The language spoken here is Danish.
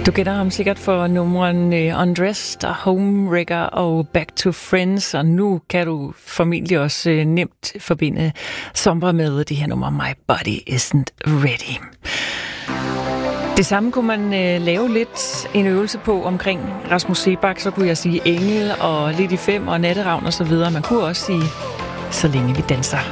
Du kender ham sikkert for numrene Undressed og Homewrecker og Back to Friends, og nu kan du formentlig også nemt forbinde Sombre med det her nummer My Body Isn't Ready. Det samme kunne man lave lidt en øvelse på omkring Rasmus Seebach, så kunne jeg sige Engel og Lidt i 5 og Natteravn og så videre. Man kunne også sige Så længe vi danser.